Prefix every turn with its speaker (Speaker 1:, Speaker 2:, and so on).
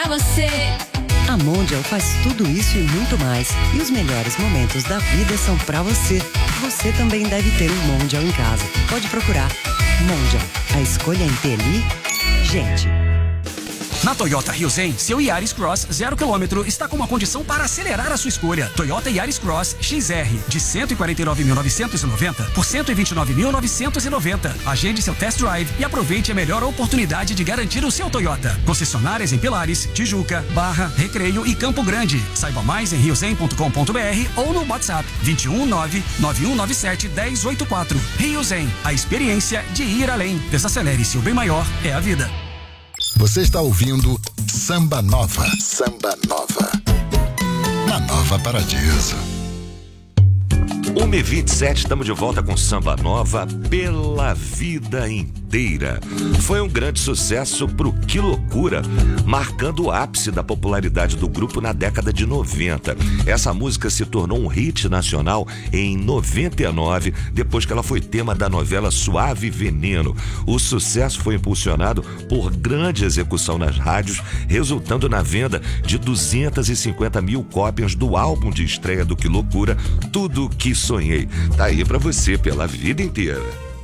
Speaker 1: pra você.
Speaker 2: A Mondial faz tudo isso e muito mais. E os melhores momentos da vida são pra você. Você também deve ter um Mondial em casa. Pode procurar. Mondial, a escolha inteligente.
Speaker 3: Na Toyota Rio Zen, seu Yaris Cross 0 km está com uma condição para acelerar a sua escolha. Toyota Yaris Cross XR, de 149.990 por 129.990. Agende seu test drive e aproveite a melhor oportunidade de garantir o seu Toyota. Concessionárias em Pilares, Tijuca, Barra, Recreio e Campo Grande. Saiba mais em riozen.com.br ou no WhatsApp 219-9197-1084. Rio Zen, a experiência de ir além. Desacelere-se, o bem maior é a vida.
Speaker 4: Você está ouvindo Samba Nova. Samba Nova. Na Nova Paradiso.
Speaker 5: 1h27, estamos de volta com Samba Nova pela vida inteira. Foi um grande sucesso pro Que Loucura, marcando o ápice da popularidade do grupo na década de 90. Essa música se tornou um hit nacional em 99, depois que ela foi tema da novela Suave Veneno. O sucesso foi impulsionado por grande execução nas rádios, resultando na venda de 250 mil cópias do álbum de estreia do Que Loucura, Tudo Que Sonhei. Tá aí pra você pela vida inteira.